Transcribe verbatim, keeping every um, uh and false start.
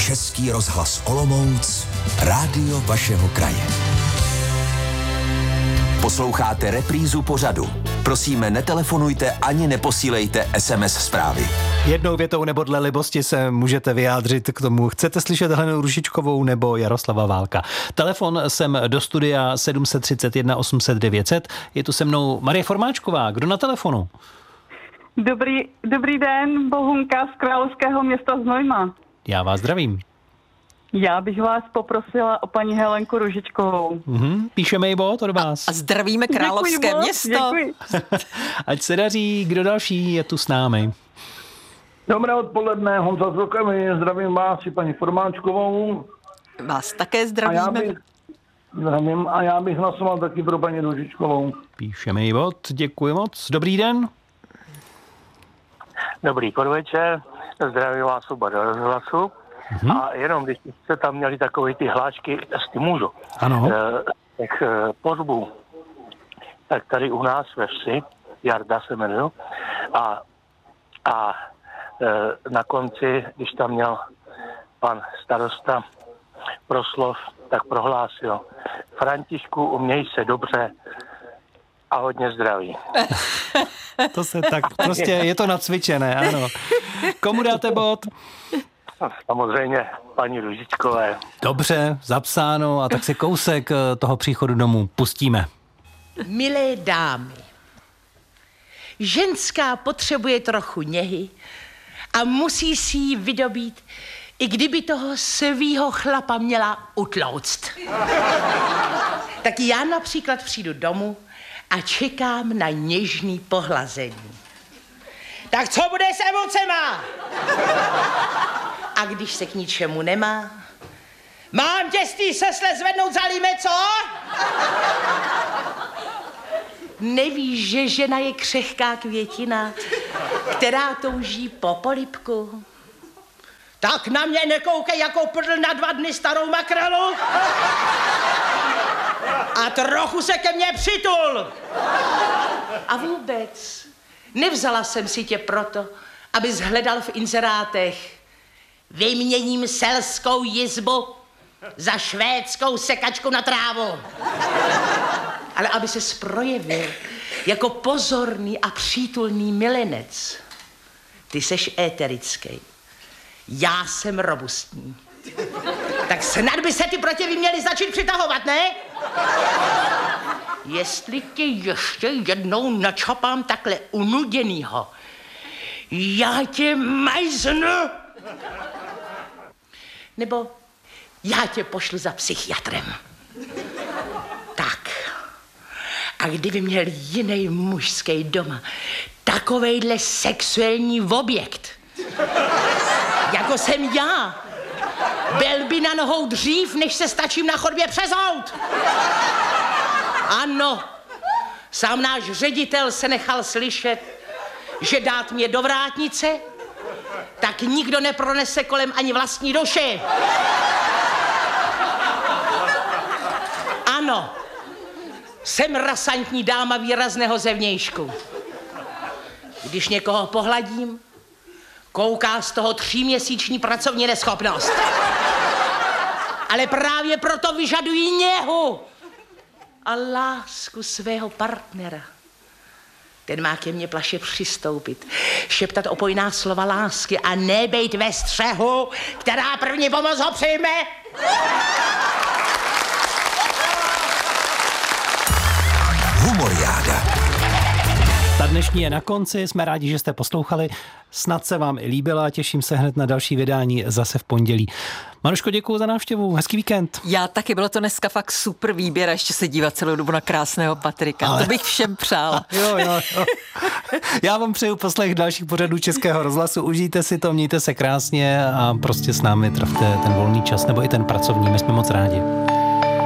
Český rozhlas Olomouc, rádio vašeho kraje. Posloucháte reprízu pořadu. Prosíme, netelefonujte ani neposílejte es em es zprávy. Jednou větou nebo dle libosti se můžete vyjádřit k tomu. Chcete slyšet Helenu Růžičkovou nebo Jaroslava Válka? Telefon sem do studia sedm set třicet jedna osm set devět set. Je tu se mnou Marie Formáčková. Kdo na telefonu? Dobrý, dobrý den, Bohunka z Královského města Znojma. Já vás zdravím. Já bych vás poprosila o paní Helenku Růžičkovou. Mhm, píšeme jí bod od vás. A zdravíme Královské Děkuji město. Děkuji. Ať se daří, kdo další je tu s námi. Dobré odpoledne, Honza z Rokavy, zdravím vás i paní Formáčkovou. Vás také A já zdravíme. bych, zdravím, a já bych hlasoval taky pro paní Růžičkovou. Píšeme jí bod, děkuji moc. Dobrý den. Dobrý podvečer, zdravím vás oba do rozhlasu. Mm-hmm. A jenom, když jste tam měli takové ty hlášky, jestli můžu, Ano. eh, těch eh, pozbů, tak tady u nás ve vsi, Jarda se jmenuji, a, a eh, na konci, když tam měl pan starosta proslov, tak prohlásil: Františku, uměj se dobře a hodně zdraví. To se tak, prostě je to nacvičené, ano. Komu dáte bod? Samozřejmě paní Růžičkové. Dobře, zapsáno, a tak si kousek toho příchodu domů pustíme. Milé dámy, ženská potřebuje trochu něhy a musí si ji vydobít, i kdyby toho svýho chlapa měla utlouct. Tak já například přijdu domů a čekám na něžný pohlazení. Tak co bude s emocema? A když se k ničemu nemá, mám tě z té sesle zvednout za líme, co? Nevíš, že žena je křehká květina, která touží po polibku? Tak na mě nekoukej jako prdl na dva dny starou makrelu. A trochu se ke mně přitul. A vůbec, nevzala jsem si tě proto, abys hledal v inzerátech: vyměním selskou jizbu za švédskou sekačku na trávu. Ale aby ses projevil jako pozorný a přítulný milenec. Ty seš éterický, já jsem robustní. Tak snad by se ty protěvy měly začít přitahovat, ne? Jestli tě ještě jednou načapám takhle unuděnýho, já tě majznu. Nebo já tě pošlu za psychiatrem. Tak. A kdyby měl jiný mužský doma takovejhle sexuální objekt, jako jsem já, byl by na nohou dřív, než se stačím na chodbě přezout. Ano, sám náš ředitel se nechal slyšet, že dát mě do vrátnice, tak nikdo nepronese kolem ani vlastní duši. Ano, jsem rasantní dáma výrazného zevnějšku. Když někoho pohladím, kouká z toho tříměsíční pracovní neschopnost. Ale právě proto vyžadují něhu a lásku svého partnera. Ten má ke mně plaše přistoupit, šeptat opojná slova lásky a nebejt ve střehu, která první pomoc ho přijme. Humoriáda. Ta dnešní je na konci, jsme rádi, že jste poslouchali. Snad se vám i líbila, těším se hned na další vydání zase v pondělí. Maruško, děkuju za návštěvu, hezký víkend. Já taky, bylo to dneska fakt super výběr a ještě se dívat celou dobu na krásného Patrika. Ale... To bych všem přála. Jo, jo, jo. Já vám přeju poslech dalších pořadů Českého rozhlasu, užijte si to, mějte se krásně a prostě s námi trávte ten volný čas nebo i ten pracovní, my jsme moc rádi.